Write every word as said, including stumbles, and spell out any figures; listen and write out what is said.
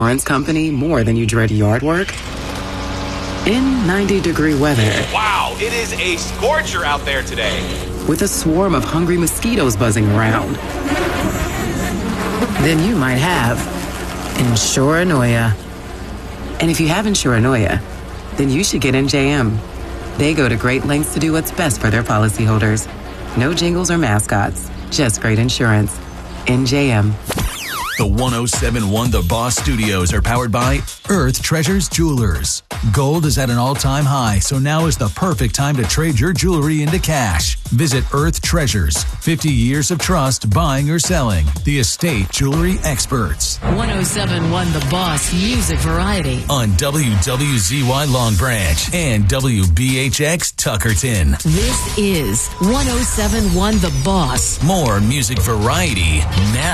insurance company more than you dread yard work? In ninety degree weather. Wow, it is a scorcher out there today. With a swarm of hungry mosquitoes buzzing around. Then you might have Insuranoia. And if you have Insuranoia, then you should get N J M. They go to great lengths to do what's best for their policyholders. No jingles or mascots, just great insurance. N J M. The one oh seven point one The Boss Studios are powered by Earth Treasures Jewelers. Gold is at an all-time high, so now is the perfect time to trade your jewelry into cash. Visit Earth Treasures. fifty years of trust buying or selling. The estate jewelry experts. one oh seven point one The Boss Music Variety. On W W Z Y Long Branch and W B H X Tuckerton. This is one oh seven point one The Boss. More music variety now.